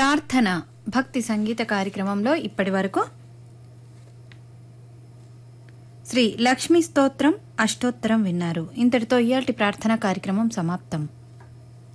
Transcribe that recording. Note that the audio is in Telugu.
ప్రార్థన భక్తి సంగీత కార్యక్రమంలో ఇప్పటి వరకు శ్రీ లక్ష్మీ స్తోత్రం అష్టోత్తరం విన్నారు. ఇంతటితో ఇయాల్టి ప్రార్థనా కార్యక్రమం సమాప్తం.